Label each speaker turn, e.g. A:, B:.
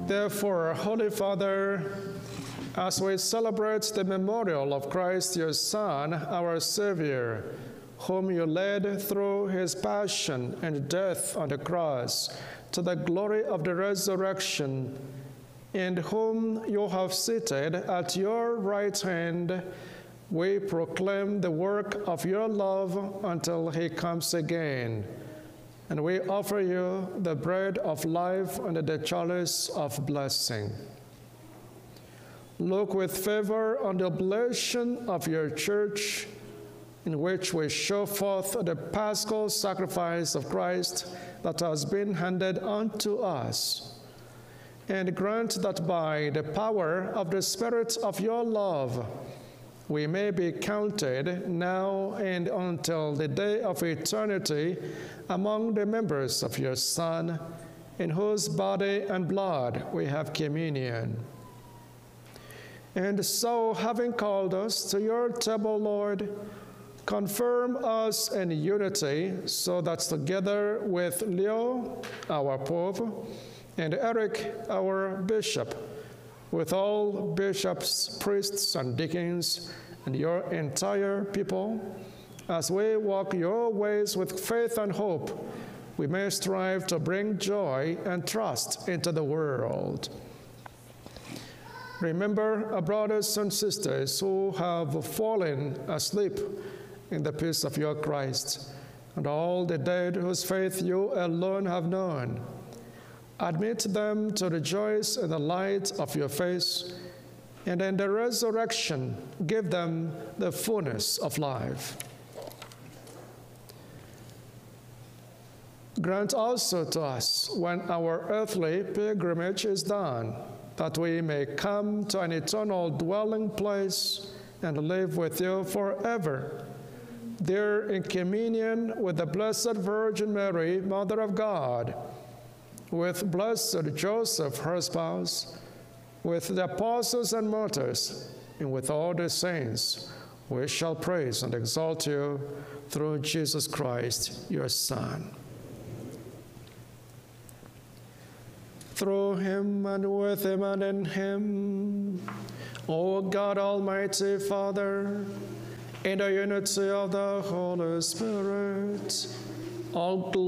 A: Therefore, Holy Father, as we celebrate the memorial of Christ, your Son, our Savior, whom you led through his passion and death on the cross to the glory of the resurrection, and whom you have seated at your right hand, we proclaim the work of your love until he comes again. And we offer you the bread of life and the chalice of blessing. Look with favor on the oblation of your church, in which we show forth the paschal sacrifice of Christ that has been handed unto us. And grant that by the power of the Spirit of your love, we may be counted now and until the day of eternity among the members of your Son, in whose body and blood we have communion. And so, having called us to your table, Lord, confirm us in unity, so that together with Leo, our Pope, and Eric, our Bishop, with all bishops, priests, and deacons, and your entire people, as we walk your ways with faith and hope, we may strive to bring joy and trust into the world. Remember our brothers and sisters who have fallen asleep in the peace of your Christ, and all the dead whose faith you alone have known. Admit them to rejoice in the light of your face, and in the resurrection give them the fullness of life. Grant also to us, when our earthly pilgrimage is done, that we may come to an eternal dwelling place and live with you forever, there in communion with the Blessed Virgin Mary, Mother of God, with blessed Joseph, her spouse, with the apostles and martyrs, and with all the saints, we shall praise and exalt you through Jesus Christ, your Son. Through him and with him and in him, O God, Almighty Father, in the unity of the Holy Spirit, all glory